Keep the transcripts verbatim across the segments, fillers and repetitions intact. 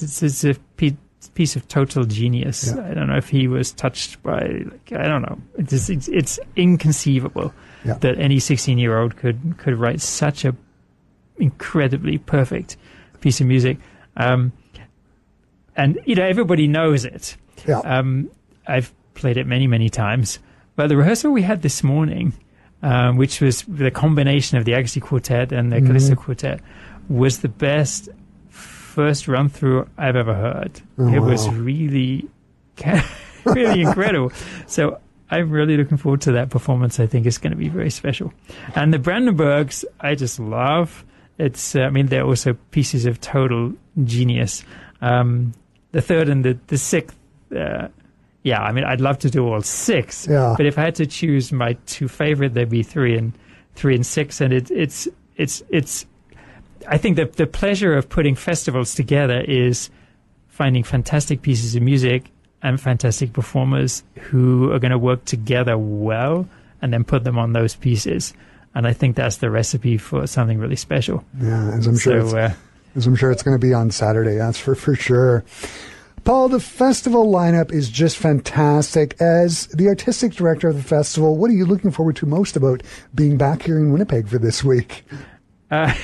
it's, it's a pe- piece of total genius. Yeah. I don't know if he was touched by, like, I don't know. It's it's, it's inconceivable yeah. that any sixteen-year-old could could write such a incredibly perfect piece of music. Um, and, you know, everybody knows it. Yeah. Um, I've played it many, many times. But the rehearsal we had this morning, um, which was the combination of the Agassi Quartet and the mm-hmm. Callisto Quartet, was the best first run through I've ever heard. Oh, it wow. was really, really incredible. So I'm really looking forward to that performance. I think it's going to be very special. And the Brandenburgs, I just love. It's, uh, I mean, they're also pieces of total genius. Um, the third and the, the sixth, uh, yeah, I mean, I'd love to do all six. Yeah. But if I had to choose my two favorite, they'd be three and three and six. And it, it's, it's, it's, I think that the pleasure of putting festivals together is finding fantastic pieces of music and fantastic performers who are going to work together well and then put them on those pieces. And I think that's the recipe for something really special. Yeah, as I'm sure, so, it's, uh, as I'm sure it's going to be on Saturday. That's for for sure. Paul, the festival lineup is just fantastic. As the artistic director of the festival, what are you looking forward to most about being back here in Winnipeg for this week? Uh,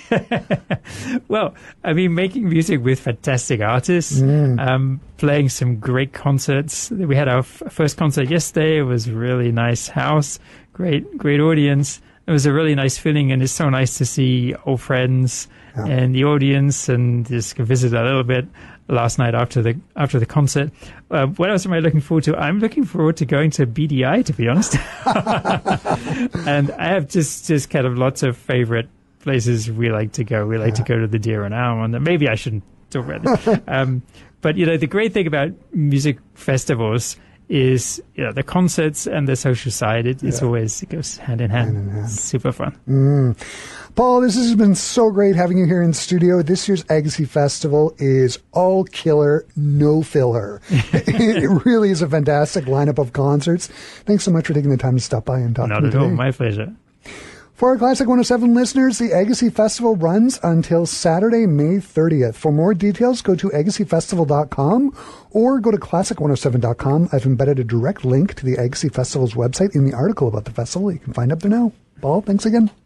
well, I mean, making music with fantastic artists, mm. um, playing some great concerts. We had our f- first concert yesterday. It was a really nice house, great, great audience. It was a really nice feeling, and it's so nice to see old friends yeah. and the audience, and just visit a little bit last night after the after the concert. Uh, what else am I looking forward to? I'm looking forward to going to B D I, to be honest. And I have just, just kind of lots of favorite places we like to go. We like yeah. to go to the Deer and Almond. Maybe I shouldn't talk about this. um, but, you know, the great thing about music festivals is, you know, the concerts and the social side. It, it's yeah. always, it goes hand in hand. hand, in hand. It's super fun. Mm. Paul, this has been so great having you here in studio. This year's Agassi Festival is all killer, no filler. It really is a fantastic lineup of concerts. Thanks so much for taking the time to stop by and talk Not to me at all. today. My pleasure. For our Classic one oh seven listeners, the Agassi Festival runs until Saturday, May thirtieth. For more details, go to agassi festival dot com or go to classic one oh seven dot com. I've embedded a direct link to the Agassi Festival's website in the article about the festival. You can find up there now. Paul, thanks again.